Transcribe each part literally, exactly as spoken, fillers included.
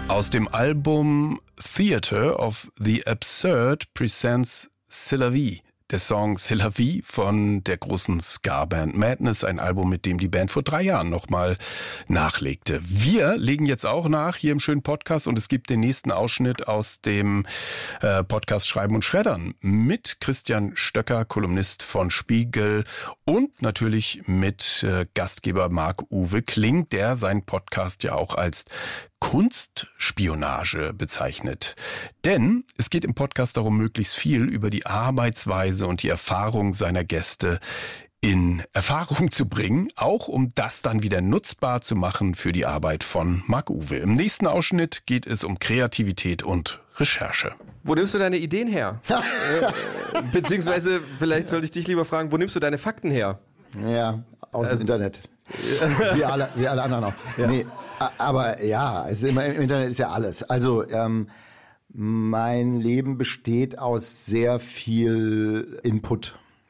Aus dem Album Theatre of the Absurd presents C'est la vie. Der Song C'est la vie von der großen Ska-Band Madness, ein Album, mit dem die Band vor drei Jahren nochmal nachlegte. Wir legen jetzt auch nach hier im schönen Podcast und es gibt den nächsten Ausschnitt aus dem äh, Podcast Schreiben und Schreddern mit Christian Stöcker, Kolumnist von Spiegel und natürlich mit äh, Gastgeber Marc-Uwe Kling, der seinen Podcast ja auch als Kunstspionage bezeichnet. Denn es geht im Podcast darum, möglichst viel über die Arbeitsweise und die Erfahrung seiner Gäste in Erfahrung zu bringen, auch um das dann wieder nutzbar zu machen für die Arbeit von Marc-Uwe. Im nächsten Ausschnitt geht es um Kreativität und Recherche. Wo nimmst du deine Ideen her? äh, beziehungsweise, vielleicht sollte ich dich lieber fragen, wo nimmst du deine Fakten her? Ja, aus Also- dem Internet. Wie alle, wie alle anderen auch. Ja. Nee, a- aber ja, es ist immer, im Internet ist ja alles. Also ähm, mein Leben besteht aus sehr viel Input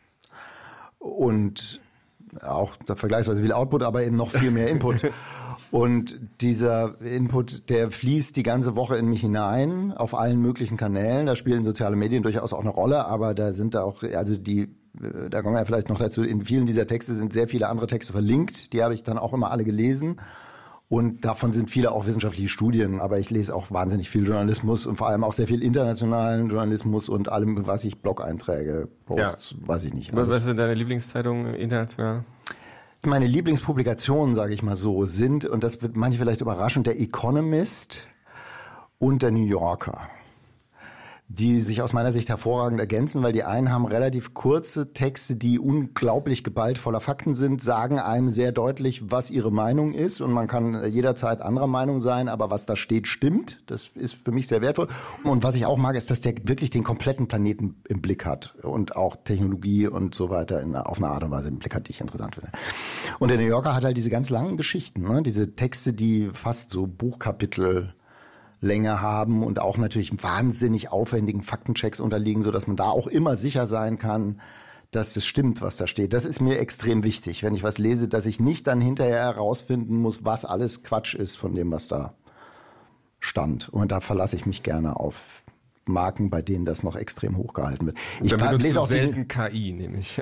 und auch vergleichsweise viel Output, aber eben noch viel mehr Input. Und dieser Input, der fließt die ganze Woche in mich hinein, auf allen möglichen Kanälen. Da spielen soziale Medien durchaus auch eine Rolle, aber da sind da auch, also die, da kommen wir ja vielleicht noch dazu, in vielen dieser Texte sind sehr viele andere Texte verlinkt. Die habe ich dann auch immer alle gelesen. Und davon sind viele auch wissenschaftliche Studien, aber ich lese auch wahnsinnig viel Journalismus und vor allem auch sehr viel internationalen Journalismus und allem, was ich Blog-Einträge, Posts, weiß ich nicht. Was sind deine Lieblingszeitungen international? Meine Lieblingspublikationen, sage ich mal so, sind, und das wird manche vielleicht überraschen, der Economist und der New Yorker, die sich aus meiner Sicht hervorragend ergänzen, weil die einen haben relativ kurze Texte, die unglaublich geballt voller Fakten sind, sagen einem sehr deutlich, was ihre Meinung ist und man kann jederzeit anderer Meinung sein, aber was da steht, stimmt. Das ist für mich sehr wertvoll. Und was ich auch mag, ist, dass der wirklich den kompletten Planeten im Blick hat und auch Technologie und so weiter in, auf eine Art und Weise im Blick hat, die ich interessant finde. Und der New Yorker hat halt diese ganz langen Geschichten, ne? Diese Texte, die fast so Buchkapitel Länge haben und auch natürlich wahnsinnig aufwendigen Faktenchecks unterliegen, sodass man da auch immer sicher sein kann, dass es stimmt, was da steht. Das ist mir extrem wichtig, wenn ich was lese, dass ich nicht dann hinterher herausfinden muss, was alles Quatsch ist von dem, was da stand. Und da verlasse ich mich gerne auf Marken, bei denen das noch extrem hochgehalten wird. Ich Dann benutzt lese du auch selten die, K I, nämlich.